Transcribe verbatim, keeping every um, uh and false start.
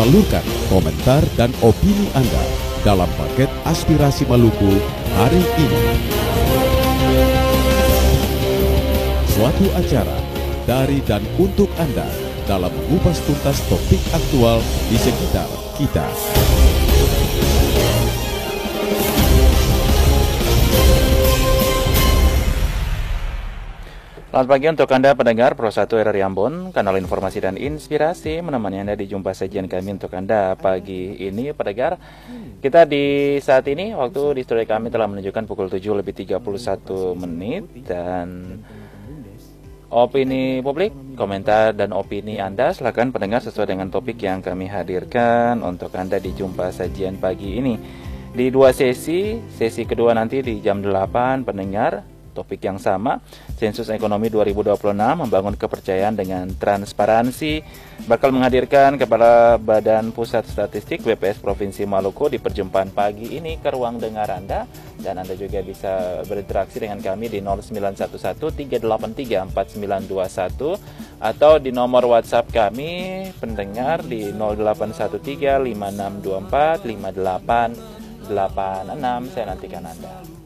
Salurkan komentar dan opini Anda dalam paket Aspirasi Maluku hari ini. Suatu acara dari dan untuk Anda dalam mengupas tuntas topik aktual di sekitar kita. Selamat pagi untuk Anda pendengar Pro satu R R I Ambon, kanal informasi dan inspirasi menemani Anda di jumpa sajian kami untuk Anda pagi ini pendengar. Kita di saat ini waktu di studio kami telah menunjukkan pukul tujuh lebih tiga puluh satu menit dan opini publik, komentar dan opini Anda silakan pendengar sesuai dengan topik yang kami hadirkan untuk Anda di jumpa sajian pagi ini. Di dua sesi, sesi kedua nanti di jam delapan pendengar. Topik yang sama, Sensus Ekonomi dua ribu dua puluh enam membangun kepercayaan dengan transparansi, bakal menghadirkan Kepala Badan Pusat Statistik B P S Provinsi Maluku di perjumpaan pagi ini ke ruang dengar Anda, dan Anda juga bisa berinteraksi dengan kami di nol sembilan satu satu tiga delapan tiga empat sembilan dua satu atau di nomor WhatsApp kami pendengar di nol delapan satu tiga lima enam dua empat lima delapan delapan enam. Saya nantikan Anda.